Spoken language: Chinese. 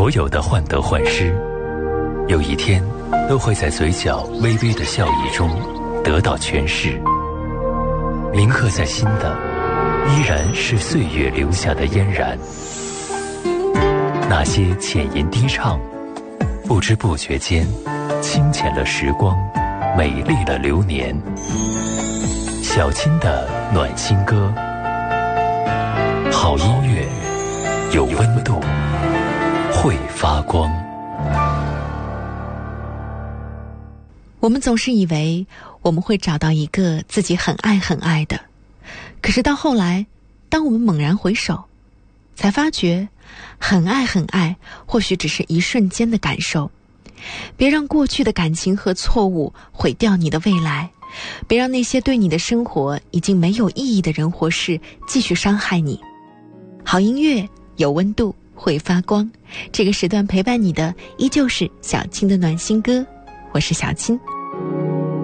所有的患得患失，有一天都会在嘴角微微的笑意中得到诠释。铭刻在心的，依然是岁月留下的嫣然。那些浅吟低唱，不知不觉间清浅了时光，美丽了流年。小青的暖心歌，好音乐，有温度，会发光。 我们总是以为我们会找到一个自己很爱很爱的，可是到后来，当我们猛然回首，才发觉很爱很爱或许只是一瞬间的感受。别让过去的感情和错误毁掉你的未来，别让那些对你的生活已经没有意义的人或事继续伤害你。好音乐，有温度，会发光。这个时段陪伴你的依旧是小青的暖心歌，我是小青。